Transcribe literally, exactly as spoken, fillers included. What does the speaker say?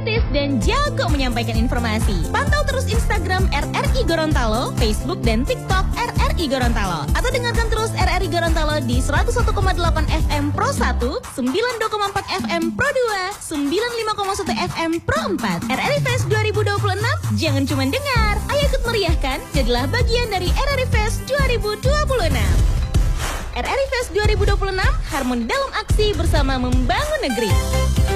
kritis, dan jago menyampaikan informasi. Pantau terus Instagram R R I Gorontalo, Facebook dan TikTok R R I Gorontalo. Atau dengarkan terus R R I Gorontalo di seratus satu koma delapan F M Pro satu, sembilan puluh dua koma empat F M Pro dua, sembilan puluh lima koma satu F M Pro empat. R R I Fest dua ribu dua puluh enam, jangan cuma dengar, ayo ikut meriahkan, jadilah bagian dari R R I Fest dua ribu dua puluh enam. R R I Fest dua ribu dua puluh enam, harmoni dalam aksi bersama membangun negeri.